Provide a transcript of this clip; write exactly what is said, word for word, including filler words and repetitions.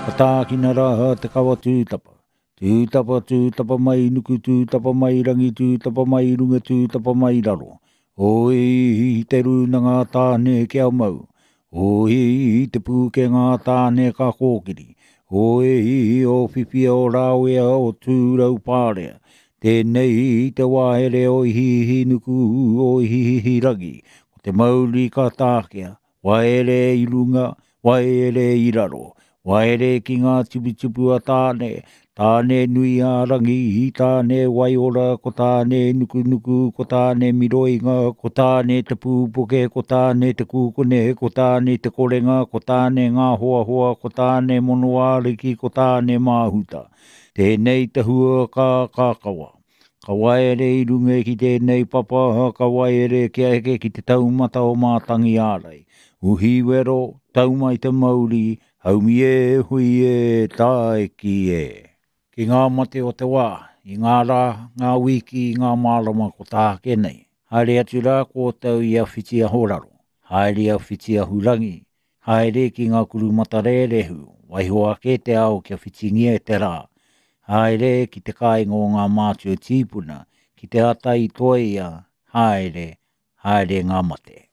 Patākina rā te kawa tūtapa. Tūtapa, tūtapa mai nuku, tūtapa mai rangi, tūtapa mai runga, tūtapa mai raro. Oi i te rūnanga tāne kia mau. Oi i te pūke ngā tāne ka kōkiri. Oi i o whiwhia o rāwea o tūrau pārea. Tēnei i te wāhere o hihi nuku o hihi rangi. Ko te mauri ka tākea. Waere i runga, waere i raro. Waere ki ngā tuputupu a tāne. Tāne nui a rangi, tāne waiora, ko tāne nuku nuku, ko tāne miroinga, ko tāne te pūpoke, ko tāne te kūkone, ko tāne te korenga, ko tāne ngā hoa hoa, ko tāne monoāriki, ko tāne māhuta. Tēnei te hua ka kākawa. Ka waere i runga ki tēnei papa, ka waere kia eke ki te taumata o mātangi ārai. Uhi wero, taumai te mauri, haumi e, hui e, tae ki e. Ki ngā mate o te wā, i ngā rā, ngā wiki, i ngā mārama ko tāke nei. Haere atu rā ko tau i a whiti a horaro. Haere a whiti a hurangi. Haere ki ngā kuru matarerehu. Waihoa ke te ao kia whitingia e te rā. Haere ki te kāingo o ngā mātua tīpuna. Ki te atai toia. Haere, haere ngā mate.